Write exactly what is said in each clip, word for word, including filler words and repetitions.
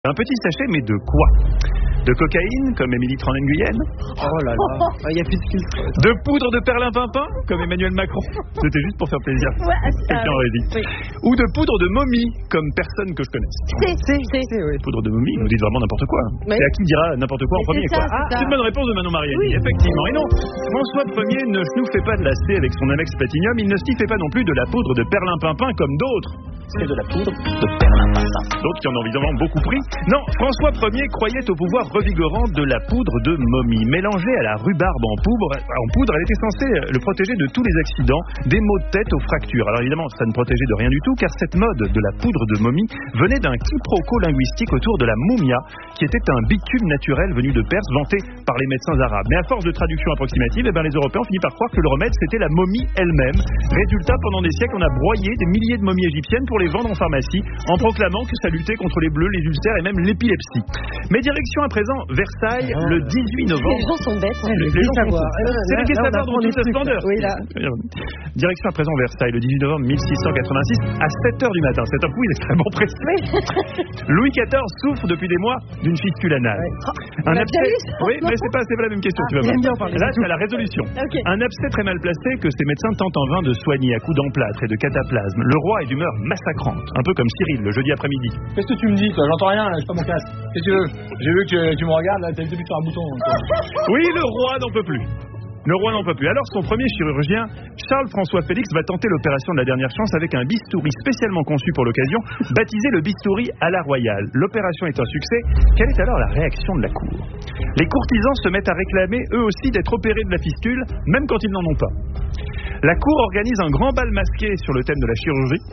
Un petit sachet, mais de quoi? De cocaïne, comme Émilie Tronen-Guyenne? Oh là là, il n'y a plus de filtre. De poudre de perlimpinpin, comme Emmanuel Macron? C'était juste pour faire plaisir. Ouais, Quelqu'un euh, aurait dit. Oui. Ou de poudre de momie, comme personne que je connaisse. C'est, c'est, c'est. C'est, oui. Poudre de momie, vous dites vraiment n'importe quoi. Oui. C'est à qui dira n'importe quoi en Mais premier, c'est ça, quoi. c'est Ah, ça. c'est une bonne réponse de Manon Mariani, Oui. effectivement. Et non, François Ier ne nous fait pas de la C avec son Amex Platinum, il ne s'y fait pas non plus de la poudre de perlimpinpin comme d'autres. C'est de la poudre de perlimpinpin. D'autres qui en ont évidemment beaucoup pris. Non, François Ier croyait au pouvoir revigorant de la poudre de momie. Mélangée à la rhubarbe en poudre, en poudre, elle était censée le protéger de tous les accidents, des maux de tête aux fractures. Alors évidemment, ça ne protégeait de rien du tout, car cette mode de la poudre de momie venait d'un quiproquo linguistique autour de la moumia, qui était un bitume naturel venu de Perse, vanté par les médecins arabes. Mais à force de traduction approximative, eh ben, les Européens ont fini par croire que le remède, c'était la momie elle-même. Résultat, pendant des siècles, on a broyé des milliers de momies égyptiennes pour les vendre en pharmacie, en proclamant que ça luttait contre les bleus, les ulcères et même l'épilepsie. Mais direction à présent Versailles, Ah, le dix-huit novembre. Les gens sont bêtes. hein. Les, Les les gens sont savoirs. fous. C'est les Là, caisses là, on savoirs dont apprend toute des sa trucs, splendeur. là. Oui, là. Direction à présent Versailles, le dix-huit novembre mille six cent quatre-vingt-six, à sept heures du matin. C'est un quiz extrêmement précis. Oui. Louis quatorze souffre depuis des mois d'une fistule anale. On Un l'a abcès. déjà eu, ça, Oui, non mais c'est pas, c'est pas la même question. Ah, tu vas il voir. aime bien parler. Là, c'est à la résolution. Ok. Un abcès très mal placé que ces médecins tentent en vain de soigner à coups d'emplâtre et de cataplasme. Le roi est d'humeur massacrante, un peu comme Cyril le jeudi après-midi. Qu'est-ce que tu me dis, toi? J'entends rien, là, j'ai pas mon casque. Qu'est-ce que tu veux? J'ai vu que tu, tu me regardes, là, t'as le début sur un bouton. donc, euh. Oui, le roi n'en peut plus. Le roi n'en peut plus. Alors son premier chirurgien, Charles-François Félix, va tenter l'opération de la dernière chance avec un bistouri spécialement conçu pour l'occasion, baptisé le bistouri à la royale. L'opération est un succès. Quelle est alors la réaction de la cour? Les courtisans se mettent à réclamer eux aussi d'être opérés de la fistule, même quand ils n'en ont pas. La cour organise un grand bal masqué sur le thème de la chirurgie,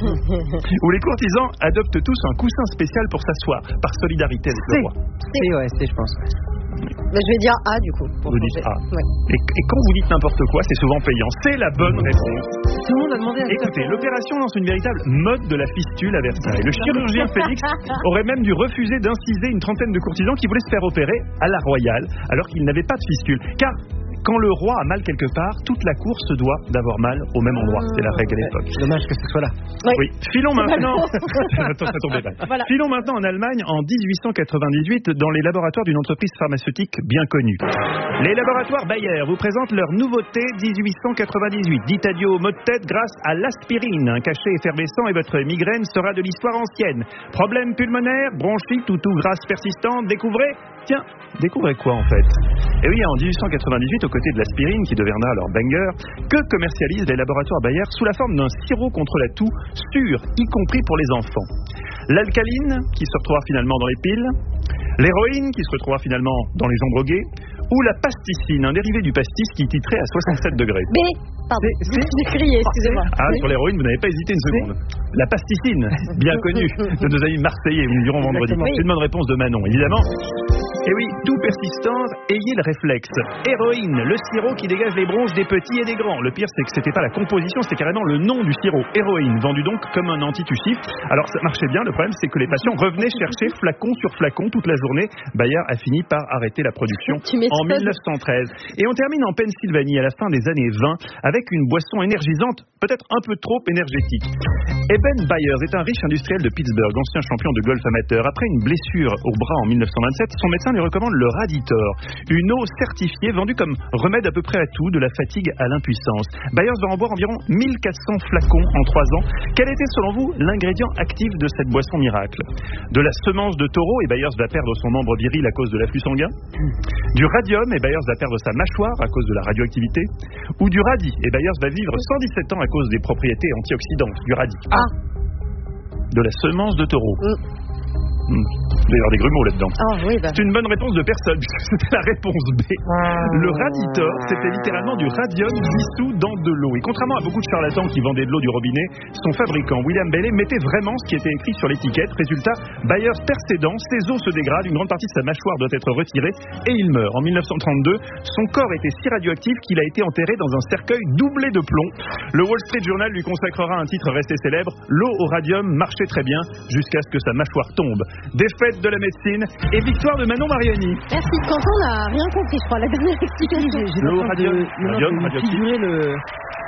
où les courtisans adoptent tous un coussin spécial pour s'asseoir, par solidarité avec le C'est. roi. C'est, ouais, c'est, je pense. Bah, je vais dire A du coup. pour Vous dites changer. A. Ouais. Et, et quand vous dites n'importe quoi, c'est souvent payant. C'est la bonne réponse. Tout le monde a demandé à Écoutez, l'opération lance une véritable mode de la fistule à Versailles. Le chirurgien Félix aurait même dû refuser d'inciser une trentaine de courtisans qui voulaient se faire opérer à la royale, alors qu'ils n'avaient pas de fistule. Car quand le roi a mal quelque part, toute la cour se doit d'avoir mal au même endroit. C'est la règle à l'époque. Dommage que ce soit là. Oui. Oui. Filons C'est maintenant. pas Attends, ça tombait pas. Voilà. Filons maintenant en Allemagne en dix-huit cent quatre-vingt-dix-huit dans les laboratoires d'une entreprise pharmaceutique bien connue. Les laboratoires Bayer vous présentent leur nouveauté dix-huit cent quatre-vingt-dix-huit. Dites adieu aux maux de tête grâce à l'aspirine, un cachet effervescent et votre migraine sera de l'histoire ancienne. Problème pulmonaire, bronchite ou tout grasse persistante, découvrez. Tiens, découvrez quoi en fait? Et oui, en dix-huit cent quatre-vingt-dix-huit, aux côtés de l'aspirine qui deviendra leur banger, que commercialisent les laboratoires Bayer sous la forme d'un sirop contre la toux sûr, y compris pour les enfants. L'alcaline, qui se retrouvera finalement dans les piles, l'héroïne, qui se retrouvera finalement dans les gens drogués, ou la pasticine, un dérivé du pastis qui titrait à soixante-sept degrés. B. Pardon. C'est- c'est- J'ai crié, excusez-moi. Ah, sur l'héroïne, vous n'avez pas hésité une seconde. La pasticine, bien connue, de nos amis marseillais, nous le dirons vendredi. Exactement. C'est une bonne réponse de Manon, évidemment. Et oui, tout persistant, ayez le réflexe. Héroïne, le sirop qui dégage les bronches des petits et des grands. Le pire, c'est que c'était pas la composition, c'était carrément le nom du sirop. Héroïne, vendu donc comme un antitussif. Alors ça marchait bien, le problème, c'est que les patients revenaient chercher flacon sur flacon toute la journée. Bayer a fini par arrêter la production Tu m'étonnes. en mille neuf cent treize. Et on termine en Pennsylvanie à la fin des années vingt avec une boisson énergisante, peut-être un peu trop énergétique. Eben Byers est un riche industriel de Pittsburgh, ancien champion de golf amateur. Après une blessure au bras en mille neuf cent vingt-sept, son médecin lui recommande le Raditor, une eau certifiée vendue comme remède à peu près à tout, de la fatigue à l'impuissance. Byers va en boire environ mille quatre cents flacons en trois ans. Quel était selon vous l'ingrédient actif de cette boisson miracle? De la semence de taureau, et Byers va perdre son membre viril à cause de l'afflux sanguin. Du radium, et Byers va perdre sa mâchoire à cause de la radioactivité. Ou du radis, et Byers va vivre cent dix-sept ans à cause des propriétés antioxydantes du radis. A. De la semence de taureau. Mm. Hmm. Il doit y avoir des grumeaux là-dedans. Ah oui, bah. C'est une bonne réponse de personne, puisque c'était la réponse B. Le Raditor, c'était littéralement du radium dissous dans de l'eau. Et contrairement à beaucoup de charlatans qui vendaient de l'eau du robinet, son fabricant, William Bailey, mettait vraiment ce qui était écrit sur l'étiquette. Résultat, Bayer perd ses dents, ses os se dégradent, une grande partie de sa mâchoire doit être retirée, et il meurt. En mille neuf cent trente-deux, son corps était si radioactif qu'il a été enterré dans un cercueil doublé de plomb. Le Wall Street Journal lui consacrera un titre resté célèbre, L'eau au radium marchait très bien, jusqu'à ce que sa mâchoire tombe. Défaite de la médecine et victoire de Manon Mariani. Merci. Quentin n'a rien compris, je crois, la dernière explication. J'ai L'eau, l'impression radium, de- non, non, radium, de radioactif. figurer le...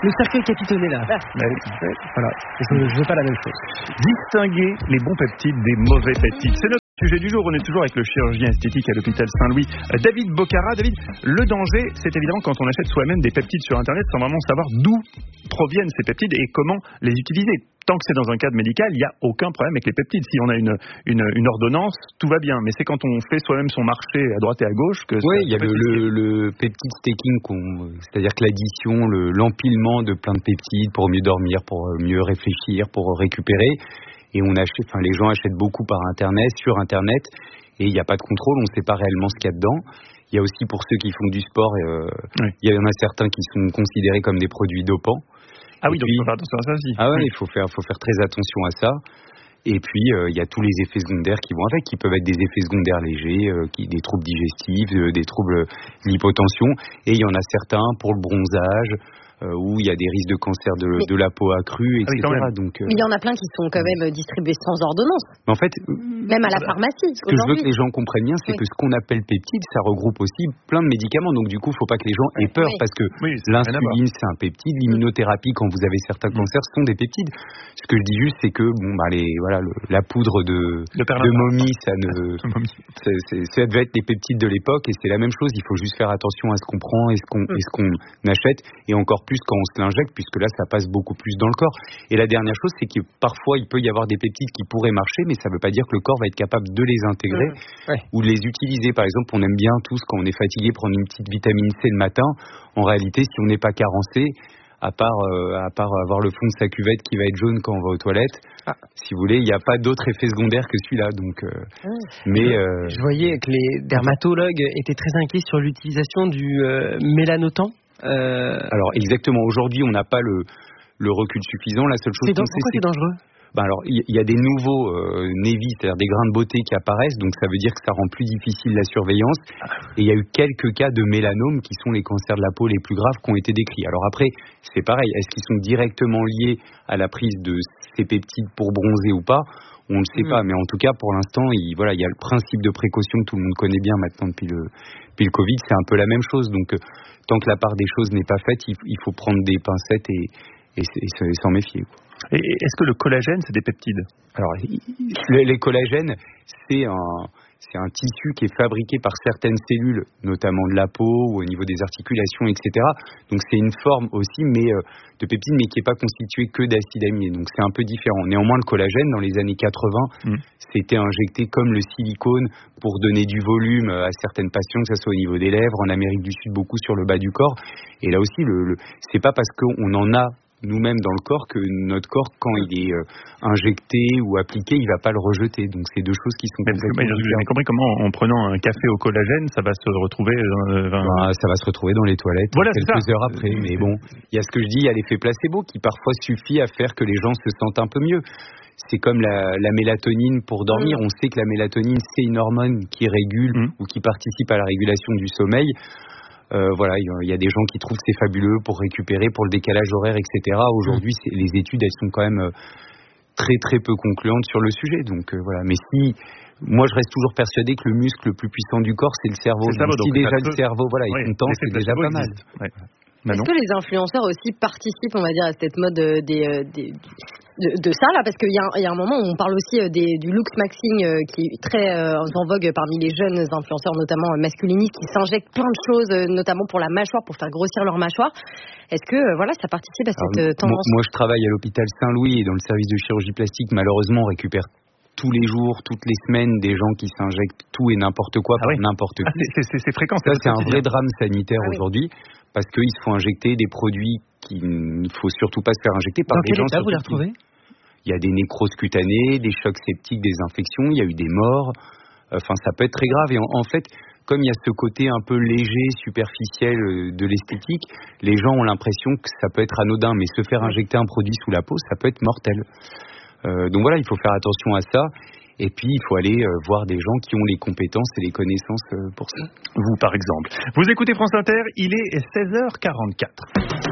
Le cercueil capitonné là. Bah oui. Ouais, voilà. Je ne veux pas la même chose. Distinguer les bons peptides des mauvais peptides. C'est notre sujet du jour. On est toujours avec le chirurgien esthétique à l'hôpital Saint-Louis, David Bocara. David, le danger, c'est évidemment quand on achète soi-même des peptides sur Internet sans vraiment savoir d'où proviennent ces peptides et comment les utiliser. Tant que c'est dans un cadre médical, il n'y a aucun problème avec les peptides. Si on a une, une, une ordonnance, tout va bien. Mais c'est quand on fait soi-même son marché à droite et à gauche que... Oui, il y a le, le, le peptide stacking, c'est-à-dire que l'addition, le, l'empilement de plein de peptides pour mieux dormir, pour mieux réfléchir, pour récupérer. Et on achète, enfin, les gens achètent beaucoup par Internet, sur Internet, et il n'y a pas de contrôle, on ne sait pas réellement ce qu'il y a dedans. Il y a aussi pour ceux qui font du sport, euh, oui. il y en a certains qui sont considérés comme des produits dopants. Ah oui, et donc puis, il faut faire attention à ça aussi. Ah ouais, oui. il faut faire, faut faire très attention à ça. Et puis, euh, il y a tous les effets secondaires qui vont avec, qui peuvent être des effets secondaires légers, euh, qui, des troubles digestifs, euh, des troubles d'hypotension. Et il y en a certains pour le bronzage, euh, où il y a des risques de cancer de, de la peau accrue, et cetera. Ah oui, donc, euh, mais il y en a plein qui sont quand même distribués sans ordonnance. En fait, même à la pharmacie. Ce que je veux que les gens comprennent bien, c'est oui. que ce qu'on appelle peptide, ça regroupe aussi plein de médicaments. Donc du coup, il ne faut pas que les gens aient peur, oui. parce que oui, l'insuline, c'est un peptide. L'immunothérapie, quand vous avez certains cancers, ce sont des peptides. Ce que je dis juste, c'est que bon, bah, les, voilà, le, la poudre de, de, de momie, ça ne, c'est, c'est, ça devait être des peptides de l'époque, et c'est la même chose. Il faut juste faire attention à ce qu'on prend et ce qu'on, mm. et ce qu'on achète, et encore plus quand on se l'injecte, puisque là, ça passe beaucoup plus dans le corps. Et la dernière chose, c'est que parfois, il peut y avoir des peptides qui pourraient marcher, mais ça ne veut pas dire que le corps va être capable de les intégrer mmh. ouais. ou de les utiliser. Par exemple, on aime bien tous, quand on est fatigué, prendre une petite vitamine C le matin. En réalité, si on n'est pas carencé, à part, euh, à part avoir le fond de sa cuvette qui va être jaune quand on va aux toilettes, ah. si vous voulez, il n'y a pas d'autre effet secondaire que celui-là. Donc, euh, mmh. mais, euh... Je voyais que les dermatologues étaient très inquiets sur l'utilisation du euh, mélanotan. Euh... Alors exactement, aujourd'hui on n'a pas le, le recul suffisant. La seule chose c'est, donc, pourquoi c'est, c'est dangereux? Ben alors il y, y a des nouveaux euh, névis, c'est-à-dire des grains de beauté qui apparaissent, donc ça veut dire que ça rend plus difficile la surveillance. Et il y a eu quelques cas de mélanome qui sont les cancers de la peau les plus graves qui ont été décrits. Alors après c'est pareil, est-ce qu'ils sont directement liés à la prise de ces peptides pour bronzer ou pas? On ne sait mmh. pas, mais en tout cas, pour l'instant, il, voilà, il y a le principe de précaution que tout le monde connaît bien maintenant depuis le, depuis le Covid. C'est un peu la même chose. Donc, euh, tant que la part des choses n'est pas faite, il, il faut prendre des pincettes et, et, et, et s'en méfier, quoi. Et est-ce que le collagène, c'est des peptides? Alors, les, les collagènes, c'est un... C'est un tissu qui est fabriqué par certaines cellules, notamment de la peau ou au niveau des articulations, et cetera. Donc c'est une forme aussi mais, euh, de peptide, mais qui n'est pas constituée que d'acides aminés. Donc c'est un peu différent. Néanmoins, le collagène, dans les années quatre-vingts, mmh. c'était injecté comme le silicone pour donner du volume à certaines patients, que ce soit au niveau des lèvres, en Amérique du Sud, beaucoup sur le bas du corps. Et là aussi, le, le, c'est pas parce qu'on en a nous-mêmes dans le corps que notre corps, quand il est euh, injecté ou appliqué, il va pas le rejeter. Donc c'est deux choses qui sont mais complètement différentes. J'ai compris comment en prenant un café au collagène, ça va se retrouver euh, ben... bah, ça va se retrouver dans les toilettes voilà, quelques heures après. Mais bon, il y a ce que je dis, il y a l'effet placebo qui parfois suffit à faire que les gens se sentent un peu mieux. C'est comme la, la mélatonine pour dormir. Mmh. On sait que la mélatonine, c'est une hormone qui régule mmh. ou qui participe à la régulation du sommeil. Euh, voilà, il y a des gens qui trouvent que c'est fabuleux pour récupérer, pour le décalage horaire, et cetera. Aujourd'hui, c'est, les études, elles sont quand même très très peu concluantes sur le sujet. Donc euh, voilà. Mais si, moi, je reste toujours persuadé que le muscle le plus puissant du corps, c'est le cerveau. C'est le cerveau, donc, si donc déjà peut... le cerveau, voilà, est content, ouais, c'est déjà pas mal. Ouais. Est-ce que les influenceurs aussi participent, on va dire, à cette mode des, des, de, de ça là, parce qu'il y a, il y a un moment où on parle aussi des, du looks maxing euh, qui est très euh, en vogue parmi les jeunes influenceurs, notamment masculinistes, qui s'injectent plein de choses, euh, notamment pour la mâchoire, pour faire grossir leur mâchoire. Est-ce que euh, voilà, ça participe à cette Alors, tendance? Moi, moi, je travaille à l'hôpital Saint-Louis et dans le service de chirurgie plastique. Malheureusement, on récupère tous les jours, toutes les semaines, des gens qui s'injectent tout et n'importe quoi, ah par oui. n'importe qui. Ah, c'est, c'est, c'est fréquent. Ça, c'est un vrai drame sanitaire ah oui. aujourd'hui, parce qu'ils se font injecter des produits qu'il ne faut surtout pas se faire injecter par Dans des gens. Dans quel état vous les retrouvez? Il y a des nécroses cutanées, des chocs septiques, des infections, il y a eu des morts. Enfin, ça peut être très grave. Et en, en fait, comme il y a ce côté un peu léger, superficiel de l'esthétique, les gens ont l'impression que ça peut être anodin, mais se faire injecter un produit sous la peau, ça peut être mortel. Euh, donc voilà, il faut faire attention à ça. Et puis, il faut aller euh, voir des gens qui ont les compétences et les connaissances euh, pour ça. Vous, par exemple. Vous écoutez France Inter, il est seize heures quarante-quatre.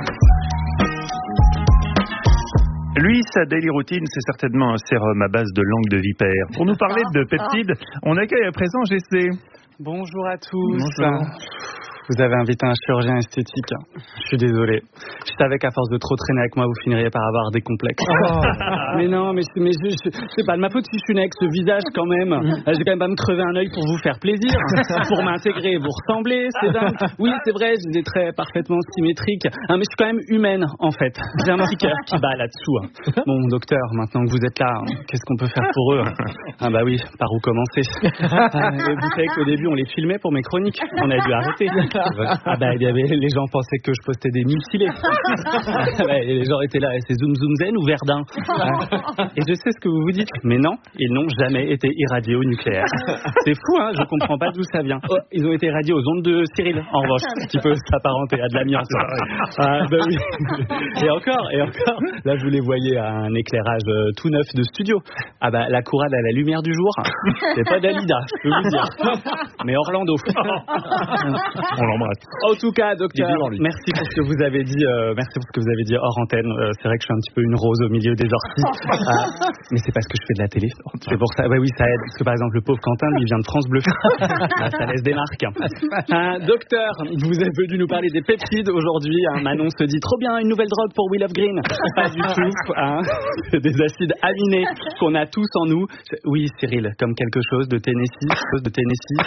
Lui, sa daily routine, c'est certainement un sérum à base de langue de vipère. Pour nous parler de peptides, on accueille à présent G C. Bonjour à tous. Bonjour. vous avez invité un chirurgien esthétique. Je suis désolé. Je savais qu'à force de trop traîner avec moi, vous finiriez par avoir des complexes. Oh. Mais non, mais, mais je, je, je sais pas de ma faute si je suis né avec ce visage quand même. Je vais quand même pas me crever un œil pour vous faire plaisir, pour m'intégrer, vous ressemblez, c'est dingue. Oui, c'est vrai, j'ai des traits parfaitement symétriques, hein, mais je suis quand même humaine en fait. J'ai un petit cœur qui bat là-dessous. Hein. Bon, docteur, maintenant que vous êtes là, qu'est-ce qu'on peut faire pour eux? Ah bah oui, par où commencer? Ah, vous savez qu'au début, on les filmait pour mes chroniques. On a dû arrêter. Ah bah, il y avait, les gens pensaient que je postais des mutilés. Ah bah, et les gens étaient là, c'est Zoom Zoom Zen ou Verdun? Ah. Et je sais ce que vous vous dites, mais non, ils n'ont jamais été irradiés au nucléaire. C'est fou, hein, je comprends pas d'où ça vient. Oh, ils ont été irradiés aux ondes de Cyril, en revanche, qui peut s'apparenter à de l'amiante. Ah, bah oui. Et encore, et encore, là vous les voyez à un éclairage euh, tout neuf de studio. Ah bah la courade à la lumière du jour, c'est pas Dalida, je peux vous dire, mais Orlando. On l'embrasse. En tout cas, docteur, merci pour ce que vous avez dit, euh, merci pour ce que vous avez dit hors antenne. Euh, c'est vrai que je suis un petit peu une rose au milieu des orties, euh, mais c'est parce que je fais de la télé. C'est pour ça. Bah oui, ça aide. Parce que par exemple, le pauvre Quentin, lui vient de France Bleu. Bah, ça laisse des marques. Euh, docteur, vous êtes venu nous parler des peptides aujourd'hui. Hein. Manon se dit trop bien, une nouvelle drogue pour Will of Green. Pas du tout. Hein. Des acides aminés qu'on a tous en nous. Oui, Cyril, comme quelque chose de Tennessee, chose de Tennessee.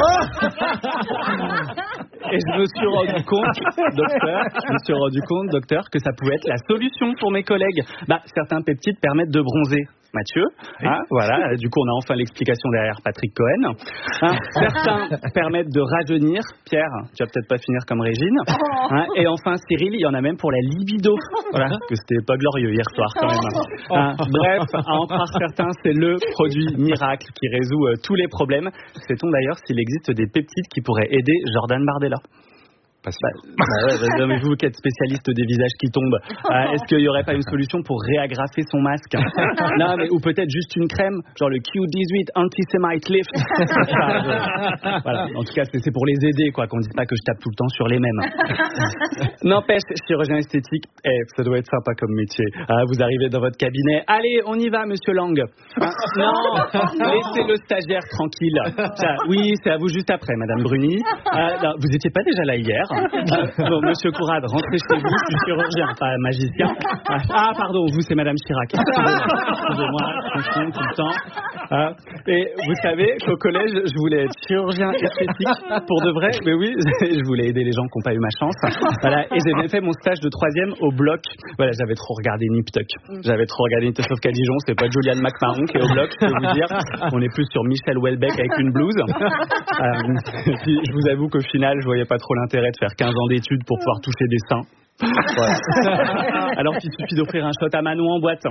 Et je me suis rendu compte, docteur, je me suis rendu compte, docteur, que ça pouvait être la solution pour mes collègues. Bah, certains peptides permettent de bronzer. Mathieu, hein, voilà, du coup on a enfin l'explication derrière Patrick Cohen. Hein, certains permettent de rajeunir. Pierre, tu vas peut-être pas finir comme Régine. Hein, et enfin Cyril, il y en a même pour la libido. Voilà, que c'était pas glorieux hier soir quand même. Hein, bref, à en croire certains, c'est le produit miracle qui résout euh, tous les problèmes. Sait-on d'ailleurs s'il existe des peptides qui pourraient aider Jordan Bardella? Bah, bah, ouais, mais vous qui êtes spécialiste des visages qui tombent, euh, est-ce qu'il n'y aurait pas une solution pour réagrafer son masque? Non, mais ou peut-être juste une crème, genre le Q dix-huit Anti-Semite Lift. Voilà. En tout cas, c'est, c'est pour les aider, quoi, qu'on ne dise pas que je tape tout le temps sur les mêmes. N'empêche, chirurgien esthétique, eh, ça doit être sympa comme métier. Euh, vous arrivez dans votre cabinet, allez, on y va, Monsieur Lang. Hein, non, laissez le stagiaire tranquille. Ça, oui, c'est à vous juste après, Madame Bruni. Euh, non, vous n'étiez pas déjà là hier? Euh, bon, Monsieur Courade, rentrez chez vous, je suis chirurgien, pas magicien. Ah, pardon, vous, c'est Madame Chirac. Excusez-moi, je confonds tout le temps. Euh, et vous savez qu'au collège, je voulais être chirurgien esthétique pour de vrai, mais oui, je voulais aider les gens qui n'ont pas eu ma chance. Voilà, et j'ai même fait mon stage de troisième au bloc. Voilà, j'avais trop regardé Nip Tuck. J'avais trop regardé Nip Tuck, sauf qu'à Dijon, c'est pas Julianne McMahon qui est au bloc, je peux vous dire. On est plus sur Michel Houellebecq avec une blouse. Euh, puis, je vous avoue qu'au final, je voyais pas trop l'intérêt de faire quinze ans d'études pour pouvoir toucher des seins. Voilà. Alors qu'il suffit d'offrir un shot à Manon en boîte. C'est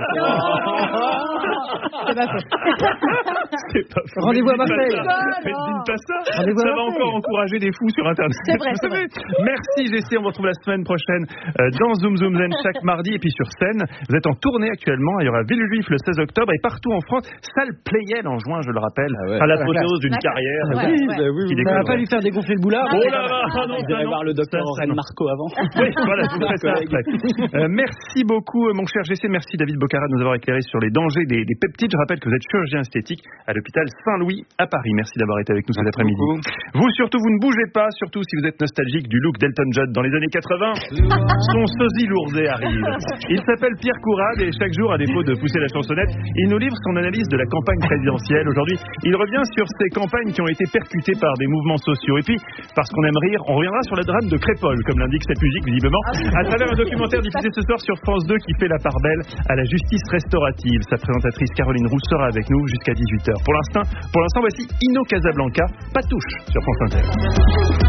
pas faux. C'est pas faux. Rendez-vous à Marseille. Mais dis pas ça. Ça va encore encourager des fous sur Internet. C'est vrai, c'est vrai. Merci Jessie, on vous retrouve la semaine prochaine euh, dans Zoom Zoom Zen chaque mardi et puis sur scène. Vous êtes en tournée actuellement. Il y aura Villejuif le seize octobre et partout en France. Salle Playel en juin, je le rappelle, ah ouais. à l'apothéose d'une carrière. Ouais, oui, ouais. Oui, oui, ça va pas lui faire dégonfler le boulard. Oh là là, ah non, vous allez voir le docteur Aurène Marco avant. Oui, voilà, je vous ferai ça après. Euh, merci beaucoup, mon cher G C. Merci David Bocara de nous avoir éclairé sur les dangers des, des peptides. Je rappelle que vous êtes chirurgien esthétique à l'hôpital Saint-Louis à Paris. Merci d'avoir été avec nous cet après-midi. Beaucoup. Vous surtout, vous ne bougez pas, surtout si vous êtes nostalgique du look d'Elton John dans les années quatre-vingts. Son sosie lourdé arrive. Il s'appelle Pierre Courade et chaque jour, à défaut de pousser la chansonnette, il nous livre son analyse de la campagne présidentielle. Aujourd'hui, il revient sur ces campagnes qui ont été percutées par des mouvements sociaux. Et puis, parce qu'on aime rire, on reviendra sur la drame de Crépole, comme l'indique cette musique visiblement, à travers un documentaire diffusé ce soir sur France deux qui fait la part belle à la justice restaurative. Sa présentatrice Caroline Roux sera avec nous jusqu'à dix-huit heures. Pour l'instant, pour l'instant, voici Inno Casablanca, pas touche sur France Inter.